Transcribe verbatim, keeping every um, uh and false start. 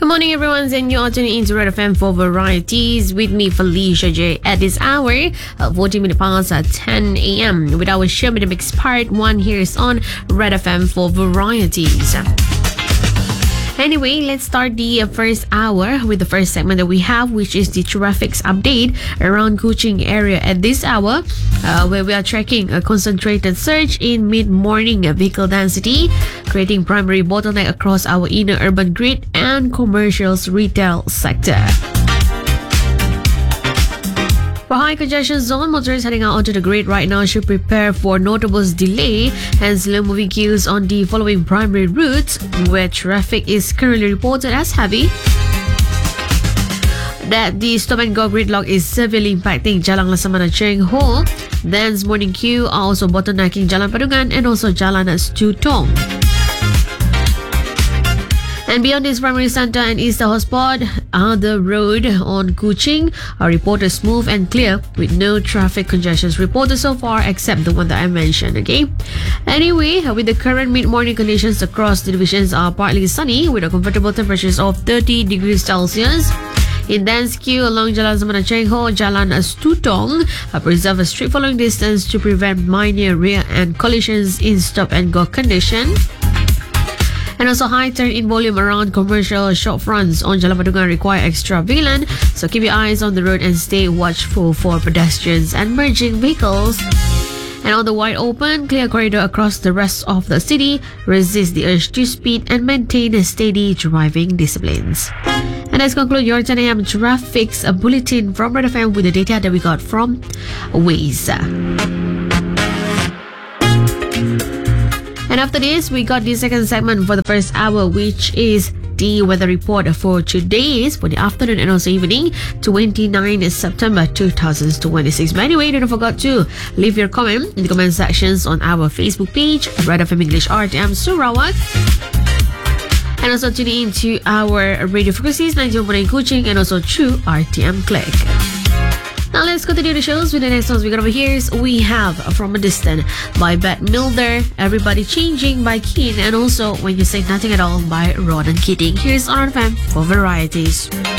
Good morning, everyone, and you're tuning into Red F M for Varieties with me, Felicia J. At this hour, uh, forty minutes past at ten a.m. with our show, the Mix Part one here is on Red F M for Varieties. Anyway, let's start the uh, first hour with the first segment that we have, which is the traffic update around Kuching area at this hour, uh, where we are tracking a concentrated surge in mid-morning vehicle density, creating primary bottleneck across our inner urban grid and commercials retail sector. For high congestion zone, motorists heading out onto the grid right now should prepare for notable delay and slow moving queues on the following primary routes where traffic is currently reported as heavy. That the stop and go gridlock is severely impacting Jalan Laksamana Cheng Ho. Dense morning queue are also bottlenecking Jalan Padungan and also Jalan Stutong. And beyond this primary center and eastern hotspot, uh, the road on Kuching are reported smooth and clear with no traffic congestions reported so far except the one that I mentioned, okay? Anyway, with the current mid-morning conditions across the divisions are partly sunny with a comfortable temperatures of thirty degrees Celsius. In dense queue along Jalan Laksamana Cheng Ho, Jalan Stutong, uh, preserve a strict following distance to prevent minor rear-end collisions in stop-and-go condition. And also high turn-in volume around commercial shop fronts on Jalan Padungan require extra vigilance, so keep your eyes on the road and stay watchful for pedestrians and merging vehicles. And on the wide open, clear corridor across the rest of the city, resist the urge to speed and maintain a steady driving disciplines. And let's conclude your ten a.m. traffic bulletin from Red F M with the data that we got from Waze. And after this, we got the second segment for the first hour, which is the weather report for today, for the afternoon and also evening, twenty-ninth September two thousand twenty-six. But anyway, don't forget to leave your comment in the comment sections on our Facebook page, Red F M English R T M Sarawak. And also tune in to our radio frequencies, ninety-one point nine Kuching and also True R T M Click. Now let's continue the shows with the next songs we got over here. We have From a Distance by Bette Midler, Everybody Changing by Keen, and also When You Say Nothing at All by Ronan Keating. Here's R F M for Varieties.